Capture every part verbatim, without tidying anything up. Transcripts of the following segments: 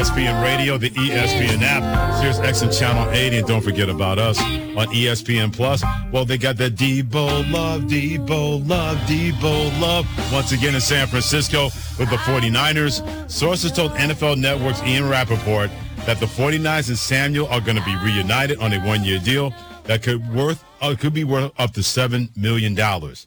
S P N Radio, the E S P N app, Sirius X M Channel eighty, and don't forget about us on E S P N Plus. Well, they got that Debo love, Debo love, Debo love. Once again in San Francisco with the forty-niners. Sources told N F L Network's Ian Rappaport that the forty-niners and Samuel are going to be reunited on a one-year deal that could worth uh, could be worth up to seven million dollars.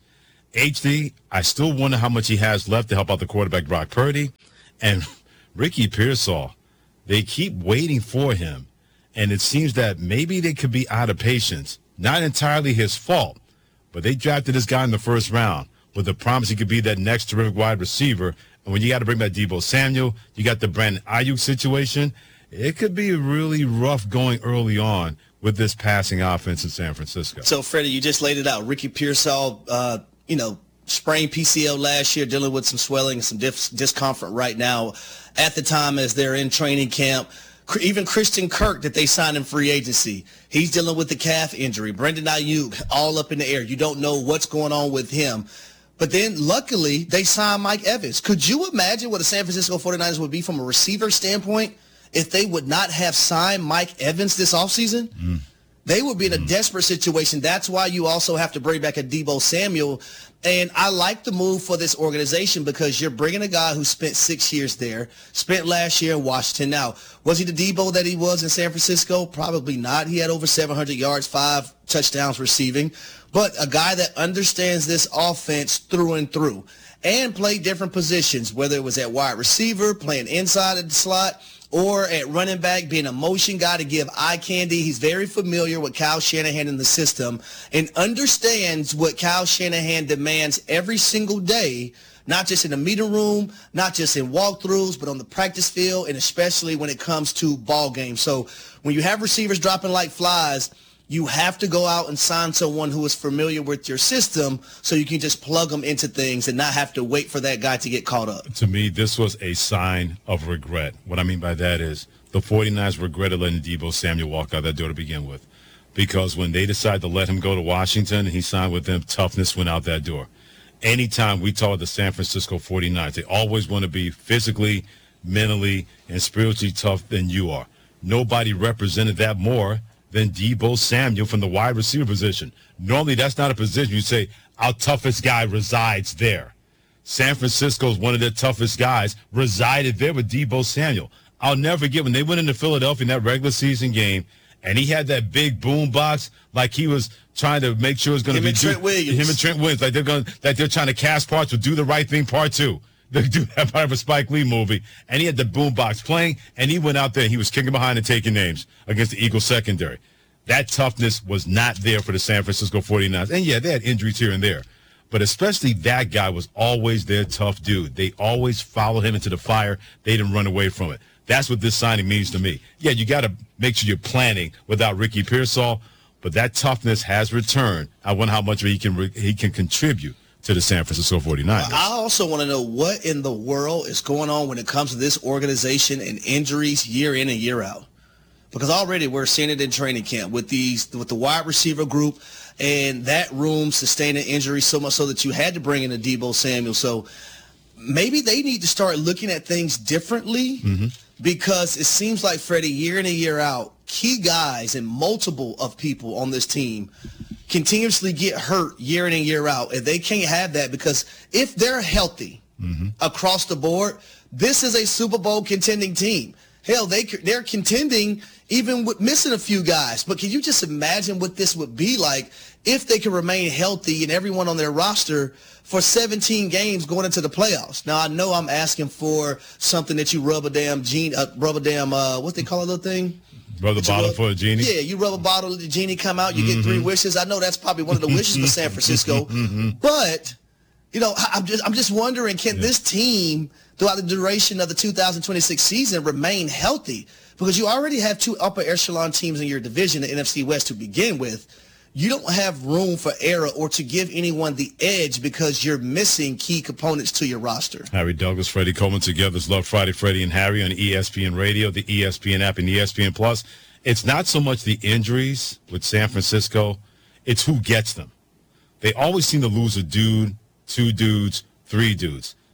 H D, I still wonder how much he has left to help out the quarterback Brock Purdy. And Ricky Pearsall, they keep waiting for him. And it seems that maybe they could be out of patience. Not entirely his fault, but they drafted this guy in the first round with the promise he could be that next terrific wide receiver. And when you got to bring back Deebo Samuel, you got the Brandon Ayuk situation, it could be really rough going early on with this passing offense in San Francisco. So, Freddie, you just laid it out. Ricky Pearsall, uh, you know, sprained P C L last year, dealing with some swelling and some dis- discomfort right now at the time as they're in training camp. Even Christian Kirk that they signed in free agency, he's dealing with the calf injury. Brandon Ayuk, all up in the air. You don't know what's going on with him. But then, luckily, they signed Mike Evans. Could you imagine what the San Francisco forty-niners would be from a receiver standpoint if they would not have signed Mike Evans this offseason? Mm. They would be in a desperate situation. That's why you also have to bring back a Deebo Samuel. And I like the move for this organization because you're bringing a guy who spent six years there, spent last year in Washington. Now, was he the Deebo that he was in San Francisco? Probably not. He had over seven hundred yards, five touchdowns receiving. But a guy that understands this offense through and through and played different positions, whether it was at wide receiver, playing inside of the slot, or at running back, being a motion guy to give eye candy. He's very familiar with Kyle Shanahan in the system and understands what Kyle Shanahan demands every single day, not just in the meeting room, not just in walkthroughs, but on the practice field, and especially when it comes to ball games. So when you have receivers dropping like flies, you have to go out and sign someone who is familiar with your system so you can just plug them into things and not have to wait for that guy to get caught up. To me, this was a sign of regret. What I mean by that is the forty-niners regretted letting Deebo Samuel walk out that door to begin with, because when they decided to let him go to Washington and he signed with them, toughness went out that door. Anytime we talk about the San Francisco forty-niners, they always want to be physically, mentally, and spiritually tough than you are. Nobody represented that more than Deebo Samuel from the wide receiver position. Normally, that's not a position you say, our toughest guy resides there. San Francisco's one of their toughest guys resided there with Deebo Samuel. I'll never forget when they went into Philadelphia in that regular season game, and he had that big boom box like he was trying to make sure it's going to be and Trent do, Williams. him and Trent Williams, like they're going, like they're trying to cast parts with Do the Right Thing Part Two. They do that part of a Spike Lee movie, and he had the boombox playing, and he went out there and he was kicking behind and taking names against the Eagles secondary. That toughness was not there for the San Francisco forty-niners. And, yeah, they had injuries here and there, but especially that guy was always their tough dude. They always followed him into the fire. They didn't run away from it. That's what this signing means to me. Yeah, you got to make sure you're planning without Ricky Pearsall, but that toughness has returned. I wonder how much he can he can contribute to the San Francisco forty-niners. I also want to know what in the world is going on when it comes to this organization and injuries year in and year out. Because already we're seeing it in training camp with these with the wide receiver group and that room sustaining injuries so much so that you had to bring in a Deebo Samuel. So maybe they need to start looking at things differently mm-hmm. because it seems like, Freddie, year in and year out, key guys and multiple of people on this team continuously get hurt year in and year out, and they can't have that because if they're healthy mm-hmm. across the board, this is a Super Bowl contending team. Hell, they, they're contending even with missing a few guys. But can you just imagine what this would be like if they could remain healthy and everyone on their roster for seventeen games going into the playoffs? Now, I know I'm asking for something that you rub a damn genie, uh, rub a damn, uh, what they call a little thing? Rub the bottle rub, for a genie? Yeah, you rub a bottle, the genie come out, you mm-hmm. get three wishes. I know that's probably one of the wishes for San Francisco. Mm-hmm. But, you know, I'm just, I'm just wondering, can yeah. this team, throughout the duration of the two thousand twenty-six season, remain healthy? Because you already have two upper echelon teams in your division, the N F C West, to begin with. You don't have room for error or to give anyone the edge because you're missing key components to your roster. Harry Douglas, Freddie Coleman together. It's Love Friday, Freddie and Harry on E S P N Radio, the E S P N app, and E S P N Plus. It's not so much the injuries with San Francisco. It's who gets them. They always seem to lose a dude, two dudes, three dudes.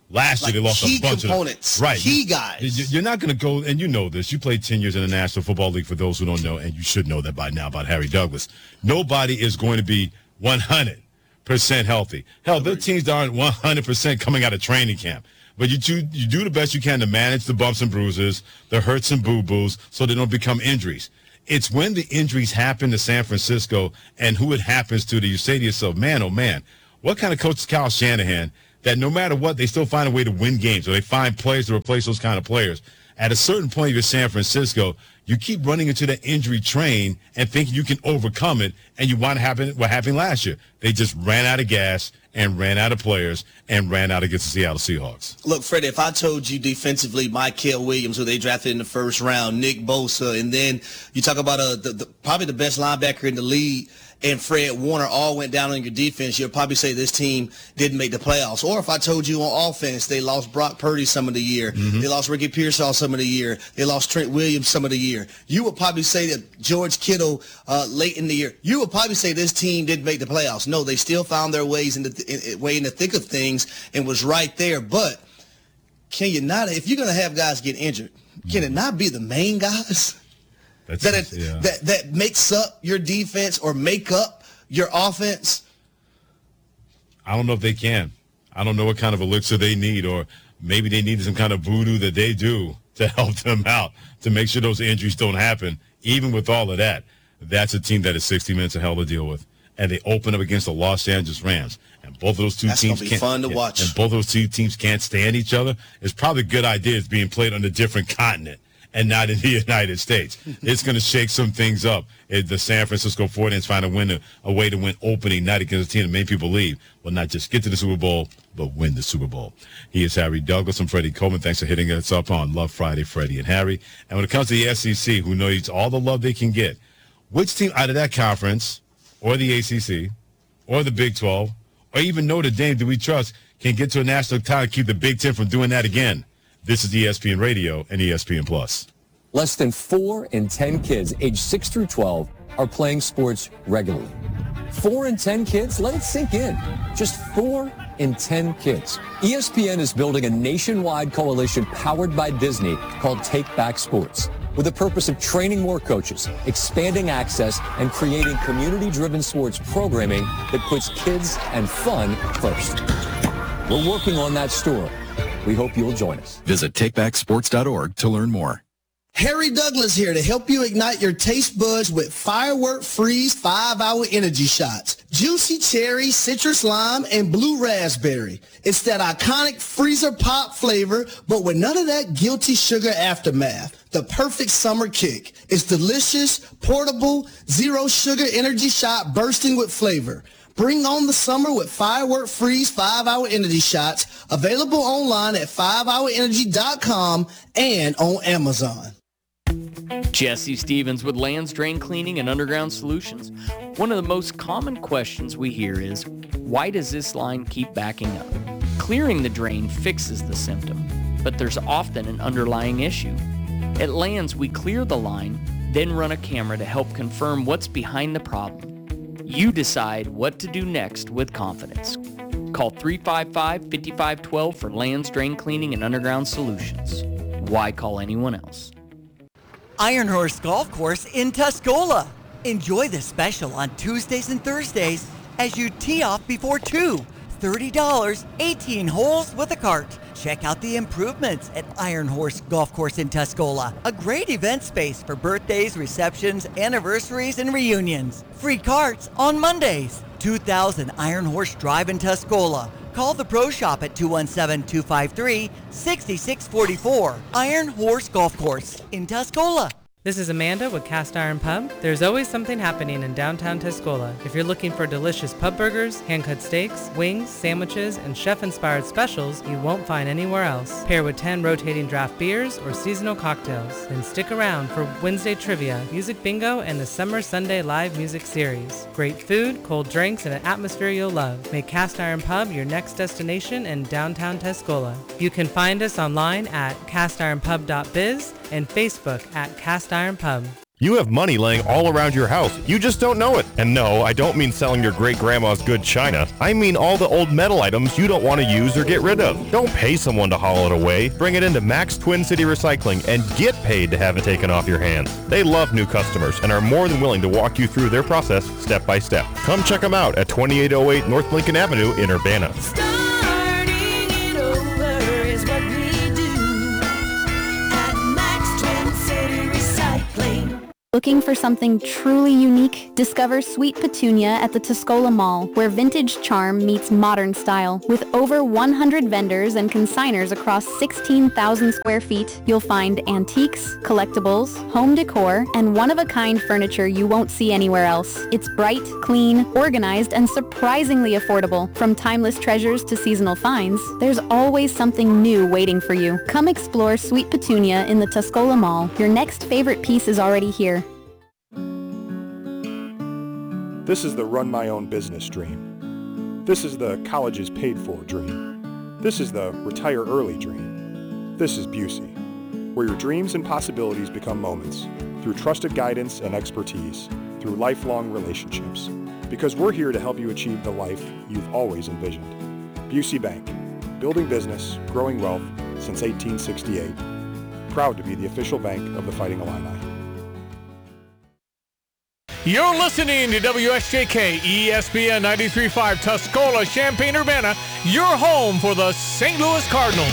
Last like year, they lost key a bunch components, of right. key guys. You're not going to go, and you know this. You played ten years in the National Football League, for those who don't know, and you should know that by now about Harry Douglas. Nobody is going to be one hundred percent healthy. Hell, there are teams that aren't one hundred percent coming out of training camp. But you do, you do the best you can to manage the bumps and bruises, the hurts and boo-boos, so they don't become injuries. It's when the injuries happen to San Francisco and who it happens to that you say to yourself, man, oh, man, what kind of coach is Kyle Shanahan that no matter what, they still find a way to win games, or they find players to replace those kind of players. At a certain point, if you're San Francisco, you keep running into that injury train and thinking you can overcome it, and you want to happen what happened last year. They just ran out of gas and ran out of players and ran out against the Seattle Seahawks. Look, Freddie, if I told you defensively, Mykel Williams, who they drafted in the first round, Nick Bosa, and then you talk about uh, the, the, probably the best linebacker in the league, and Fred Warner all went down on your defense, you'll probably say this team didn't make the playoffs. Or if I told you on offense, they lost Brock Purdy some of the year, mm-hmm. they lost Ricky Pearsall some of the year, they lost Trent Williams some of the year, you would probably say that George Kittle uh, late in the year, you would probably say this team didn't make the playoffs. No, they still found their ways in the th- in, way in the thick of things and was right there. But can you not, if you're going to have guys get injured, can it not be the main guys? That's that, it, it, yeah. that that makes up your defense or make up your offense? I don't know if they can. I don't know what kind of elixir they need, or maybe they need some kind of voodoo that they do to help them out to make sure those injuries don't happen. Even with all of that, that's a team that is sixty minutes of hell to deal with. And they open up against the Los Angeles Rams. And both of those two that's teams gonna be can't, fun to watch. And both of those two teams can't stand each other. It's probably a good idea it's being played on a different continent and not in the United States. It's going to shake some things up. If the San Francisco forty-niners find a, win, a way to win opening night against a team that many people believe will not just get to the Super Bowl, but win the Super Bowl. He is Harry Douglas. I'm Freddie Coleman. Thanks for hitting us up on Love Friday, Freddie and Harry. And when it comes to the S E C, who knows all the love they can get, which team out of that conference, or the A C C, or the Big twelve, or even Notre Dame do we trust can get to a national title and keep the Big Ten from doing that again? This is E S P N Radio and E S P N Plus. Less than four in ten kids aged six through twelve are playing sports regularly. Four in ten kids? Let it sink in. Just four in ten kids. E S P N is building a nationwide coalition powered by Disney called Take Back Sports, with the purpose of training more coaches, expanding access, and creating community-driven sports programming that puts kids and fun first. We're working on that story. We hope you'll join us. Visit take back sports dot org to learn more. Harry Douglas here to help you ignite your taste buds with Firework Freeze five-hour energy shots. Juicy cherry, citrus lime, and blue raspberry. It's that iconic freezer pop flavor, but with none of that guilty sugar aftermath. The perfect summer kick. It's delicious, portable, zero sugar energy shot bursting with flavor. Bring on the summer with Firework Freeze five-hour energy shots, available online at five hour energy dot com and on Amazon. Jesse Stevens with Lands Drain Cleaning and Underground Solutions. One of the most common questions we hear is, why does this line keep backing up? Clearing the drain fixes the symptom, but there's often an underlying issue. At Lands, we clear the line, then run a camera to help confirm what's behind the problem. You decide what to do next with confidence. Call three five five, five five one two for Lands Drain Cleaning and Underground Solutions. Why call anyone else? Iron Horse Golf Course in Tuscola. Enjoy the special on Tuesdays and Thursdays as you tee off before two. thirty dollars, eighteen holes with a cart. Check out the improvements at Iron Horse Golf Course in Tuscola. A great event space for birthdays, receptions, anniversaries, and reunions. Free carts on Mondays. two thousand Iron Horse Drive in Tuscola. Call the Pro Shop at two one seven, two five three, six six four four. Iron Horse Golf Course in Tuscola. This is Amanda with Cast Iron Pub. There's always something happening in downtown Tuscola. If you're looking for delicious pub burgers, hand-cut steaks, wings, sandwiches, and chef-inspired specials you won't find anywhere else. Pair with ten rotating draft beers or seasonal cocktails. Then stick around for Wednesday trivia, music bingo, and the Summer Sunday live music series. Great food, cold drinks, and an atmosphere you'll love. Make Cast Iron Pub your next destination in downtown Tuscola. You can find us online at cast iron pub dot biz and Facebook at Cast Iron Pub. You have money laying all around your house. You just don't know it. And no, I don't mean selling your great-grandma's good china. I mean all the old metal items you don't want to use or get rid of. Don't pay someone to haul it away. Bring it into Max Twin City Recycling and get paid to have it taken off your hands. They love new customers and are more than willing to walk you through their process step by step. Come check them out at twenty-eight oh eight North Lincoln Avenue in Urbana. Looking for something truly unique? Discover Sweet Petunia at the Tuscola Mall, where vintage charm meets modern style. With over one hundred vendors and consigners across sixteen thousand square feet, you'll find antiques, collectibles, home decor, and one-of-a-kind furniture you won't see anywhere else. It's bright, clean, organized, and surprisingly affordable. From timeless treasures to seasonal finds, there's always something new waiting for you. Come explore Sweet Petunia in the Tuscola Mall. Your next favorite piece is already here. This is the run my own business dream. This is the college is paid for dream. This is the retire early dream. This is Busey, where your dreams and possibilities become moments through trusted guidance and expertise, through lifelong relationships. Because we're here to help you achieve the life you've always envisioned. Busey Bank, building business, growing wealth since eighteen sixty-eight. Proud to be the official bank of the Fighting Illini. You're listening to W S J K E S P N ninety-three point five Tuscola, Champaign-Urbana, your home for the Saint Louis Cardinals.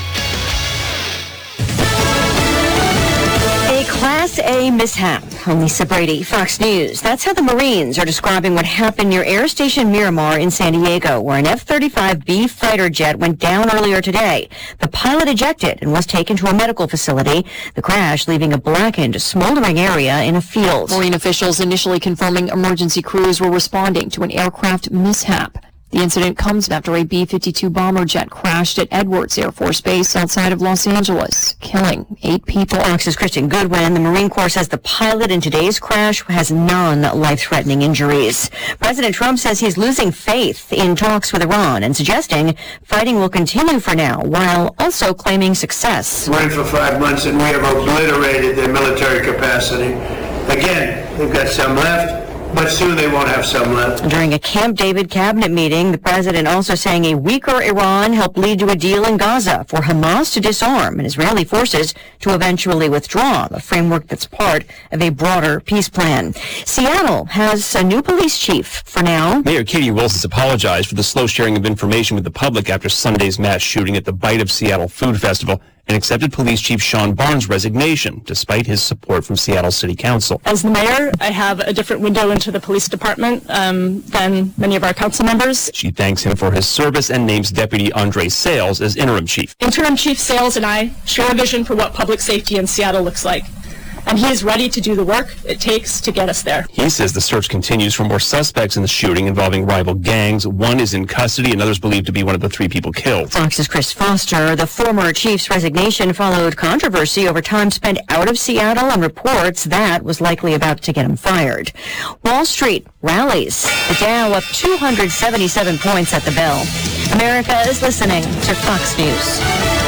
A Class A mishap. I'm Lisa Brady, Fox News. That's how the Marines are describing what happened near Air Station Miramar in San Diego, where an F thirty-five B fighter jet went down earlier today. The pilot ejected and was taken to a medical facility. The crash leaving a blackened, smoldering area in a field. Marine officials initially confirming emergency crews were responding to an aircraft mishap. The incident comes after a B fifty-two bomber jet crashed at Edwards Air Force Base outside of Los Angeles, killing eight people. Fox's Kristen Goodwin. The Marine Corps says the pilot in today's crash has non-life-threatening injuries. President Trump says he's losing faith in talks with Iran and suggesting fighting will continue for now, while also claiming success. We're in for five months and we have obliterated their military capacity. Again, they've got some left, but soon they won't have some left. During a Camp David cabinet meeting, the president also saying a weaker Iran helped lead to a deal in Gaza for Hamas to disarm and Israeli forces to eventually withdraw, a framework that's part of a broader peace plan. Seattle has a new police chief for now. Mayor Katie Wills has apologized for the slow sharing of information with the public after Sunday's mass shooting at the Bite of Seattle Food Festival, and accepted Police Chief Sean Barnes' resignation, despite his support from Seattle City Council. As the mayor, I have a different window into the police department um, than many of our council members. She thanks him for his service and names Deputy Andre Sales as interim chief. Interim Chief Sales and I share a vision for what public safety in Seattle looks like, and he is ready to do the work it takes to get us there. He says the search continues for more suspects in the shooting involving rival gangs. One is in custody, another is believed to be one of the three people killed. Fox's Chris Foster. The former chief's resignation followed controversy over time spent out of Seattle and reports that was likely about to get him fired. Wall Street rallies. The Dow up two hundred seventy-seven points at the bell. America is listening to Fox News.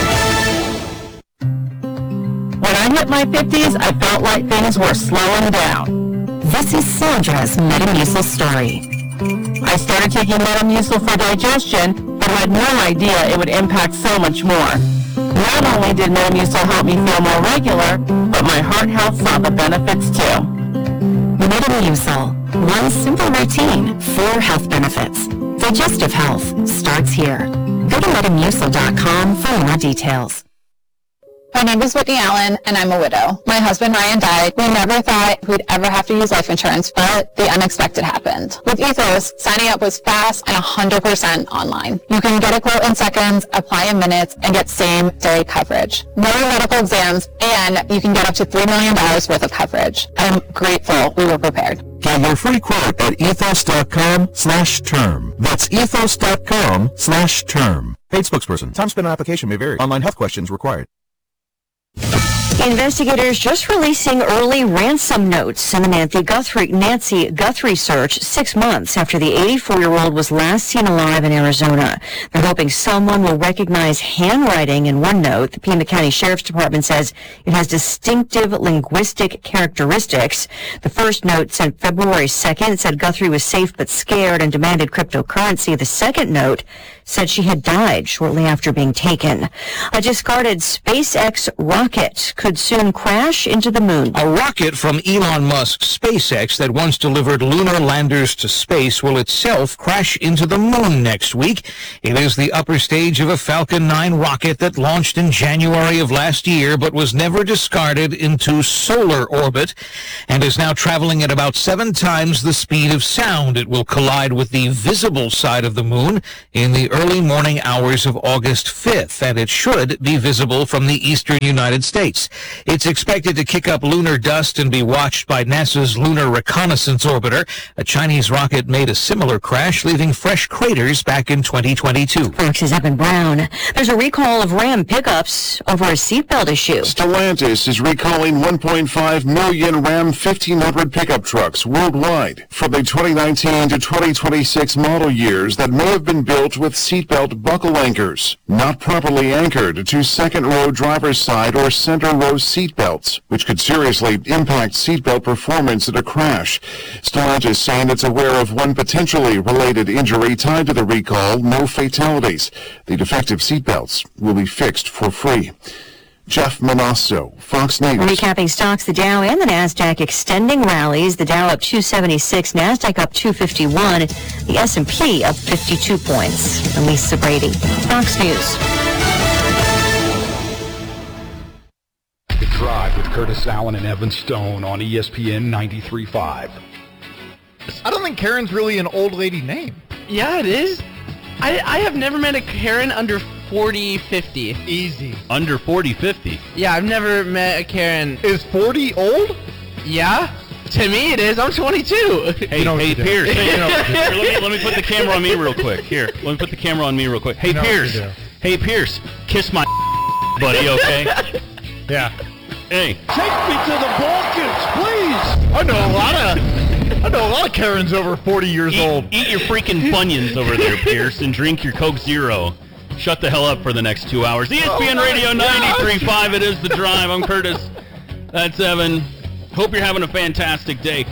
When I hit my fifties, I felt like things were slowing down. This is Sandra's Metamucil story. I started taking Metamucil for digestion, but had no idea it would impact so much more. Not only did Metamucil help me feel more regular, but my heart health saw the benefits too. Metamucil, one simple routine, four health benefits. Digestive health starts here. Go to metamucil dot com for more details. My name is Whitney Allen, and I'm a widow. My husband, Ryan, died. We never thought we'd ever have to use life insurance, but the unexpected happened. With Ethos, signing up was fast and one hundred percent online. You can get a quote in seconds, apply in minutes, and get same-day coverage. No medical exams, and you can get up to three million dollars worth of coverage. I'm grateful we were prepared. Get your free quote at ethos dot com slash term. That's ethos dot com slash term. Paid spokesperson. Time spent on application may vary. Online health questions required. Investigators just releasing early ransom notes in the Nancy Guthrie, Nancy Guthrie search six months after the eighty-four-year-old was last seen alive in Arizona. They're hoping someone will recognize handwriting in one note. The Pima County Sheriff's Department says it has distinctive linguistic characteristics. The first note sent February second said Guthrie was safe but scared and demanded cryptocurrency. The second note said she had died shortly after being taken. A discarded SpaceX rocket could soon crash into the moon. A rocket from Elon Musk's SpaceX that once delivered lunar landers to space will itself crash into the moon next week. It is the upper stage of a Falcon nine rocket that launched in January of last year but was never discarded into solar orbit and is now traveling at about seven times the speed of sound. It will collide with the visible side of the moon in the early morning hours of August fifth, and it should be visible from the eastern United States. It's expected to kick up lunar dust and be watched by NASA's Lunar Reconnaissance Orbiter. A Chinese rocket made a similar crash, leaving fresh craters back in twenty twenty-two. Fox's Evan Brown. There's a recall of Ram pickups over a seatbelt issue. Stellantis is recalling one point five million Ram fifteen hundred pickup trucks worldwide for the twenty nineteen to twenty twenty-six model years that may have been built with seatbelt buckle anchors, not properly anchored to second row driver's side or center row seatbelts, which could seriously impact seatbelt performance at a crash. Stellantis saying it's aware of one potentially related injury tied to the recall, no fatalities. The defective seatbelts will be fixed for free. Jeff Manasso, Fox News. Recapping stocks, the Dow and the NASDAQ extending rallies. The Dow up two seventy-six, NASDAQ up two fifty-one, the S and P up fifty-two points. Lisa Brady, Fox News. The Drive with Curtis Allen and Evan Stone on E S P N ninety-three point five. I don't think Karen's really an old lady name. Yeah, it is. I, I have never met a Karen under forty, fifty. Easy. Under forty, fifty? Yeah, I've never met a Karen. Is forty old? Yeah. To me it is. I'm twenty-two. Hey, you know hey Pierce. Hey, you know Here, let, me, let me put the camera on me real quick. Here, let me put the camera on me real quick. Hey, you know Pierce. Hey, Pierce. Kiss my buddy, okay? Yeah. Hey. Take me to the Balkans, please. I know a lot of... I know a lot of Karens over forty years eat, old. Eat your freaking Funyuns over there, Pierce, and drink your Coke Zero. Shut the hell up for the next two hours. E S P N oh Radio ninety-three point five, it is The Drive. I'm Curtis. That's Evan. Hope you're having a fantastic day.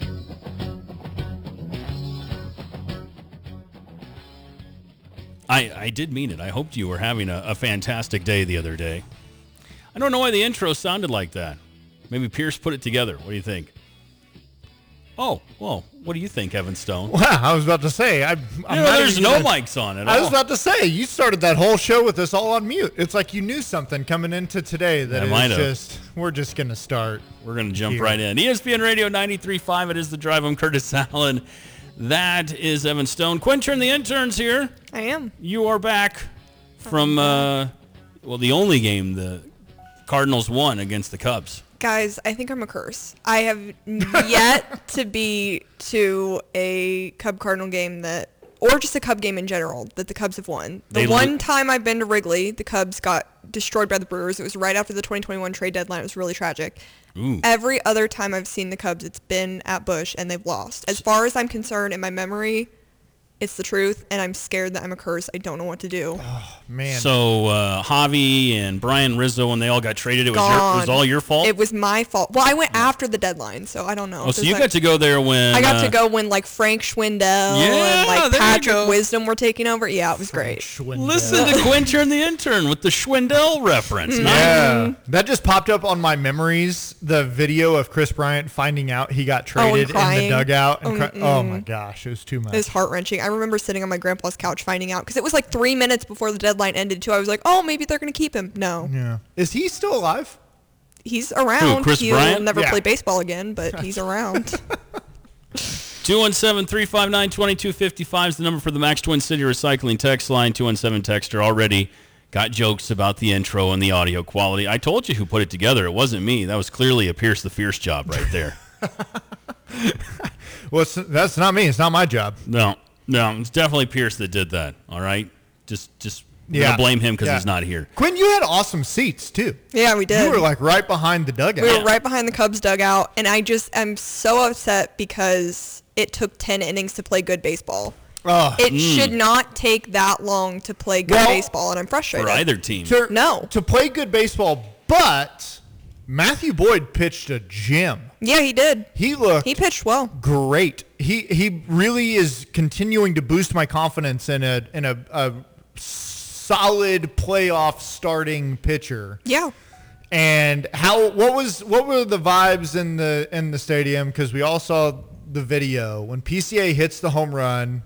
I, I did mean it. I hoped you were having a, a fantastic day the other day. I don't know why the intro sounded like that. Maybe Pierce put it together. What do you think? Oh, well, what do you think, Evan Stone? Wow, I was about to say. I, I'm you know, not there's even no gonna, mics on at I all. was about to say, you started that whole show with us all on mute. It's like you knew something coming into today that I is just, we're just going to start. We're going to jump here. right in. E S P N Radio ninety-three point five, it is The Drive. I'm Curtis Allen. That is Evan Stone. Quintern, the intern's here. I am. You are back from, uh, well, the only game the Cardinals won against the Cubs. Guys, I think I'm a curse. I have yet to be to a Cub Cardinal game that, or just a Cub game in general, that the Cubs have won. The They one lo- time I've been to Wrigley, the Cubs got destroyed by the Brewers. It was right after the twenty twenty-one trade deadline. It was really tragic. Ooh. Every other time I've seen the Cubs, it's been at Busch, and they've lost. As far as I'm concerned, in my memory, it's the truth, and I'm scared that I'm a curse. I don't know what to do. Oh, man. So uh, Javi and Brian Rizzo, when they all got traded, it was, your, it was all your fault? It was my fault. Well, I went after the deadline, so I don't know. Oh, so There's you like- got to go there when... I got uh, to go when like Frank Schwindel Yeah, and like there you Patrick go. Wisdom were taking over. Yeah, it was great. Listen to Quintern the intern with the Schwindel reference. Mm-hmm. Nice. Yeah. That just popped up on my memories, the video of Chris Bryant finding out he got Oh, and traded in the crying. dugout. And cry- Mm-mm. oh, my gosh. It was too much. It was heart-wrenching. I remember sitting on my grandpa's couch finding out because it was like three minutes before the deadline ended too. I was like, oh, maybe they're going to keep him. No. Yeah. Is he still alive? He's around. Who, Chris He'll Bryant? never Yeah. play baseball again, but he's around. two one seven, three five nine, two two five five is the number for the Max Twin City Recycling text line. two one seven texter already got jokes about the intro and the audio quality. I told you who put it together. It wasn't me. That was clearly a Pierce the Fierce job right there. Well, it's, that's not me. It's not my job. No, no, it's definitely Pierce that did that. All right, just just We're Yeah. gonna blame him because Yeah. he's not here. Quinn, you had awesome seats too. Yeah, we did. You were like right behind the dugout. We were right behind the Cubs dugout, and I just am so upset because it took ten innings to play good baseball. Oh. It Mm. should not take that long to play good Well, baseball, and I'm frustrated. For either team. To, No. To play good baseball, but Matthew Boyd pitched a gem. Yeah, he did. He looked He pitched well. great. He he really is continuing to boost my confidence in a in a, a solid playoff starting pitcher. Yeah. And how what was what were the vibes in the in the stadium? Because we all saw the video when P C A hits the home run,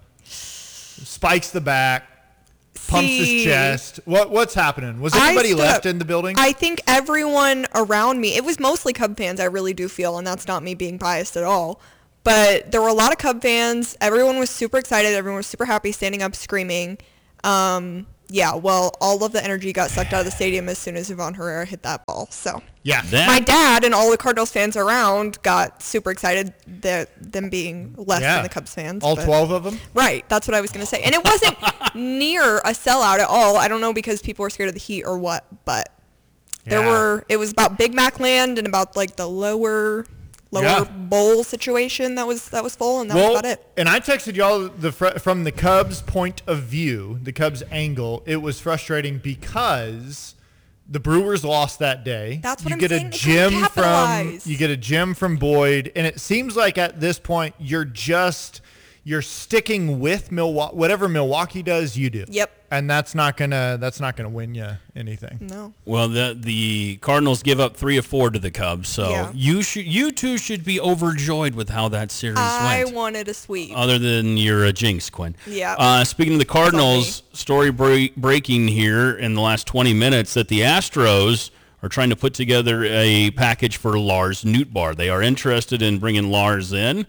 spikes the back, pumps See, his chest. What what's happening? Was I anybody stood left up- in the building? I think everyone around me, it was mostly Cub fans, I really do feel, and that's not me being biased at all. But there were a lot of Cub fans. Everyone was super excited. Everyone was super happy, standing up, screaming. Um, yeah, well, all of the energy got sucked out of the stadium as soon as Ivan Herrera hit that ball. So yeah, my dad and all the Cardinals fans around got super excited that them being less Yeah. than the Cubs fans. All but- twelve of them? Right, that's what I was going to say. And it wasn't near a sellout at all. I don't know because people were scared of the heat or what, but there Yeah. were, it was about Big Mac Land and about like the lower lower Yeah. bowl situation that was that was full, and that well, was about it. and I texted y'all the fr- from the Cubs' point of view, the Cubs' angle. It was frustrating because the Brewers lost that day. That's what you I'm get saying. a They gem couldn't from capitalize. you get a gem from Boyd, and it seems like at this point you're just you're sticking with Milwaukee. Whatever Milwaukee does, you do. Yep. And that's not gonna that's not gonna win you anything. No. Well, the the Cardinals give up three or four to the Cubs, so Yeah. you should you two should be overjoyed with how that series I went. wanted a sweep. Other than your uh, jinx, Quinn. Yeah. Uh, speaking of the Cardinals, story break, breaking here in the last twenty minutes that the Astros are trying to put together a package for Lars Nootbaar. They are interested in bringing Lars in.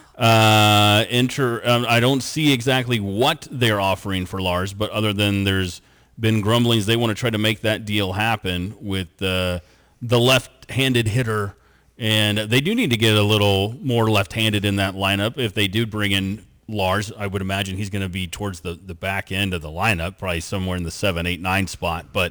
Uh, inter, um, I don't see exactly what they're offering for Lars, but other than there's been grumblings, they want to try to make that deal happen with uh, the left-handed hitter. And they do need to get a little more left-handed in that lineup. If they do bring in Lars, I would imagine he's going to be towards the, the back end of the lineup, probably somewhere in the seven, eight, nine spot. But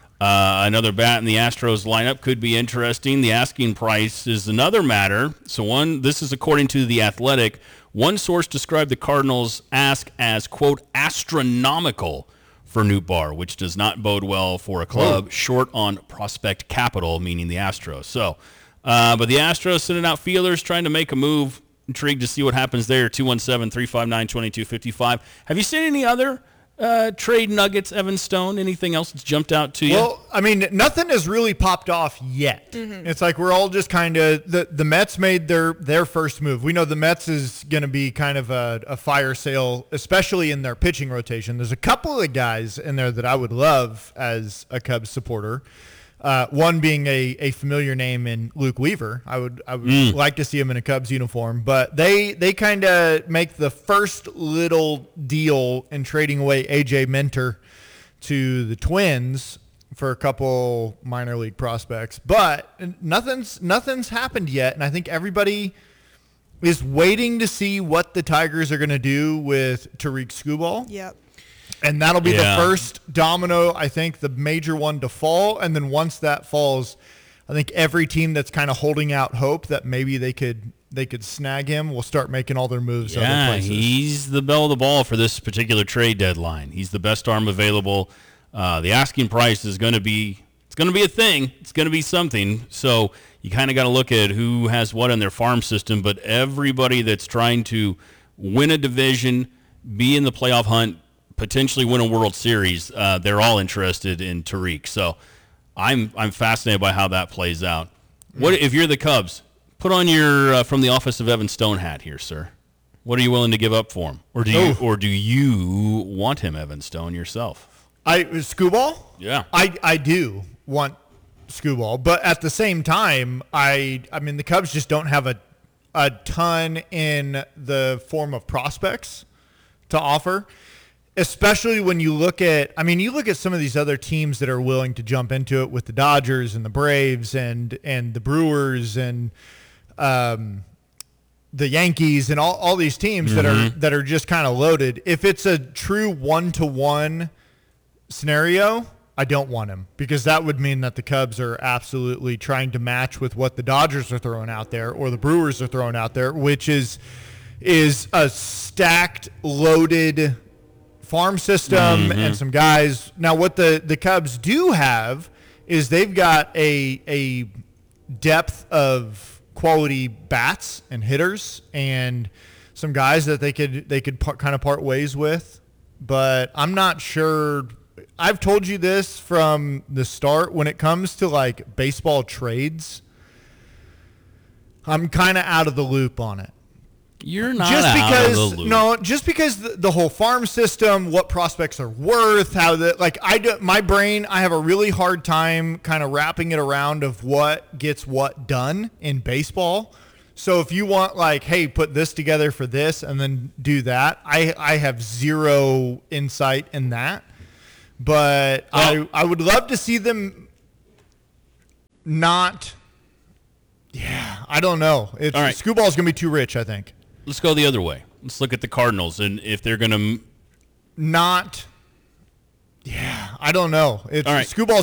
uh, another bat in the Astros lineup could be interesting. The asking price is another matter. So one, this is according to The Athletic. One source described the Cardinals' ask as, quote, astronomical for Nootbaar, which does not bode well for a club Whoa. short on prospect capital, meaning the Astros. So, uh, but the Astros sending out feelers, trying to make a move. Intrigued to see what happens there. two one seven, three five nine, two two five five. Have you seen any other uh, trade nuggets, Evan Stone? Anything else that's jumped out to you? Well, I mean, nothing has really popped off yet. Mm-hmm. It's like we're all just kind of the the Mets made their their first move. We know the Mets is going to be kind of a, a fire sale, especially in their pitching rotation. There's a couple of guys in there that I would love as a Cubs supporter. Uh, one being a, a familiar name in Luke Weaver. I would I would Mm. like to see him in a Cubs uniform, but they they kind of make the first little deal in trading away A J Minter to the Twins for a couple minor league prospects. But nothing's nothing's happened yet, and I think everybody is waiting to see what the Tigers are going to do with Tariq Skubal. Yep. And that'll be Yeah. the first domino, I think, the major one to fall. And then once that falls, I think every team that's kind of holding out hope that maybe they could they could snag him will start making all their moves other yeah, places. he's the bell of the ball for this particular trade deadline. He's the best arm available. Uh, the asking price is going to be it's going to be a thing. It's going to be something. So you kind of got to look at who has what in their farm system. But everybody that's trying to win a division, be in the playoff hunt, potentially win a World Series, uh, they're all interested in Tariq. So I'm I'm fascinated by how that plays out. What if you're the Cubs? Put on your uh, from the office of Evan Stone hat here, sir. What are you willing to give up for him, or do you Oh. or do you want him, Evan Stone, yourself? I Skubal? Yeah. I, I do want Skubal, but at the same time, I I mean the Cubs just don't have a a ton in the form of prospects to offer. Especially when you look at, I mean, you look at some of these other teams that are willing to jump into it with the Dodgers and the Braves and and the Brewers and um, the Yankees and all, all these teams that are Mhm. that are just kind of loaded. If it's a true one to one scenario, I don't want him because that would mean that the Cubs are absolutely trying to match with what the Dodgers are throwing out there or the Brewers are throwing out there, which is is a stacked, loaded farm system Mm-hmm. and some guys. Now, what the, the Cubs do have is they've got a a depth of quality bats and hitters and some guys that they could they could par- kind of part ways with. But I'm not sure. I've told you this from the start. When it comes to like baseball trades, I'm kind of out of the loop on it. You're not just out because of the loop. no, just because the, the whole farm system, what prospects are worth, how the like I do, my brain, I have a really hard time kind of wrapping it around of what gets what done in baseball. So if you want like, hey, put this together for this and then do that, I I have zero insight in that. But Well- I I would love to see them not. Yeah, I don't know. It's All right. Scooball's gonna be too rich, I think. Let's go the other way. Let's look at the Cardinals and if they're going to Not. Yeah, I don't know. It's All right. Scooball's